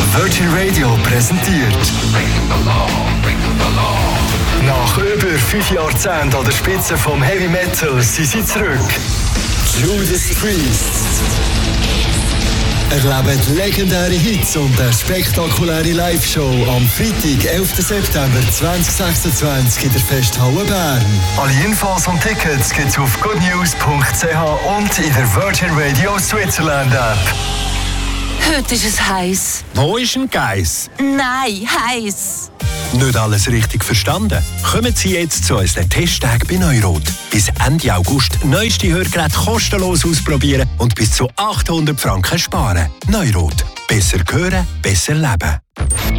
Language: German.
Virgin Radio präsentiert. Nach über 5 Jahrzehnten an der Spitze vom Heavy Metal sind sie zurück. Judas Priest. Erlebt legendäre Hits und eine spektakuläre Live-Show am Freitag, 11. September 2026 in der Festhalle Bern. Alle Infos und Tickets gibt's auf goodnews.ch und in der Virgin Radio Switzerland App. Heute ist es heiß. Wo ist ein Geiss? Nein, heiß. Nicht alles richtig verstanden? Kommen Sie jetzt zu unseren Testtagen bei Neurot. Bis Ende August neueste Hörgeräte kostenlos ausprobieren und bis zu 800 Franken sparen. Neurot. Besser hören, besser leben.